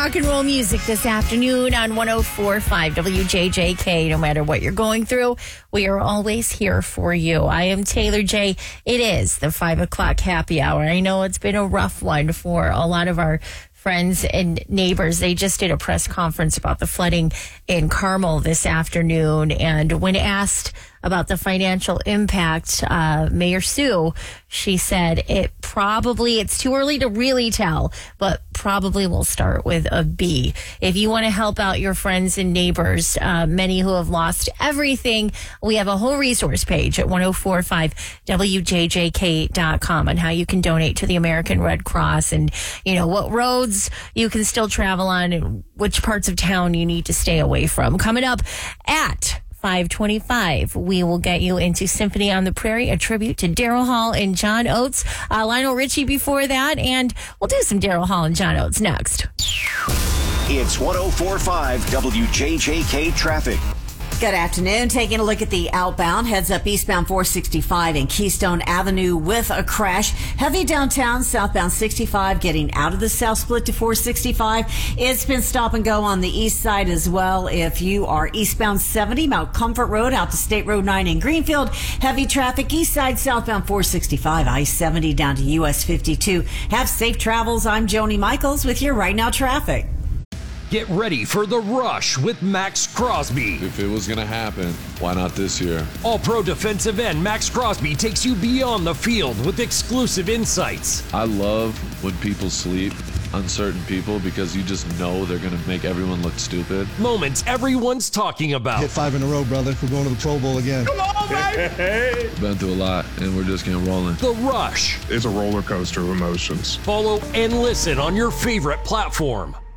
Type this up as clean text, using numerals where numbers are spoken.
rock and roll music this afternoon on 104.5 WJJK. No matter what you're going through, we are always here for you. I am Taylor J. It is the 5 o'clock happy hour. I know it's been a rough one for a lot of our friends and neighbors. They just did a press conference about the flooding in Carmel this afternoon. And when asked about the financial impact, Mayor Sue, she said it's too early to really tell, but probably will start with a B. If you want to help out your friends and neighbors, many who have lost everything, we have a whole resource page at 1045wjjk.com on how you can donate to the American Red Cross and, what roads you can still travel on and which parts of town you need to stay away from. Coming up at 5:25, we will get you into Symphony on the Prairie, a tribute to Daryl Hall and John Oates. Lionel Richie before that, and we'll do some Daryl Hall and John Oates next. It's 104.5 WJJK traffic. Good afternoon. Taking a look at the outbound. Heads up eastbound 465 and Keystone Avenue with a crash. Heavy downtown, southbound 65 getting out of the south split to 465. It's been stop and go on the east side as well. If you are eastbound 70, Mount Comfort Road out to State Road 9 in Greenfield. Heavy traffic east side, southbound 465, I-70 down to US 52. Have safe travels. I'm Joni Michaels with your Right Now traffic. Get ready for The Rush with Max Crosby. If it was going to happen, why not this year? All-pro defensive end Max Crosby takes you beyond the field with exclusive insights. I love when people sleep, uncertain people, because you just know they're going to make everyone look stupid. Moments everyone's talking about. Hit 5 in a row, brother. We're going to the Pro Bowl again. Come on, baby! Been through a lot, and we're just getting rolling. The Rush. It's a roller coaster of emotions. Follow and listen on your favorite platform.